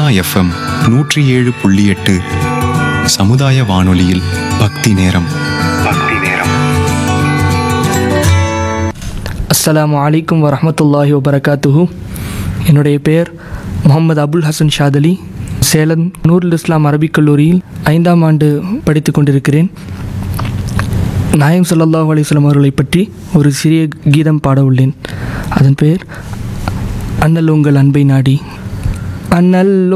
Sona FM 107.8 சமுதாய வானொலியில் பக்தி நேரம். அஸ்ஸலாமு அலைக்கும் வரஹ்மத்துல்லாஹி வபரகாத்துஹு. என்னுடைய பெயர் முகமது அபுல் ஹசன் ஷாதலி. சேலம் நூருல் இஸ்லாம் அரபிக் கல்லூரியில் 5ஆம் ஆண்டு படித்து கொண்டிருக்கிறேன். நாயம் ஸல்லல்லாஹு அலைஹி வஸல்லம் அவர்களை பற்றி ஒரு சிறிய கீதம் பாட உள்ளேன். அதன் பெயர் அண்ணல் உங்கள் அன்பை நாடி. அண்ணல்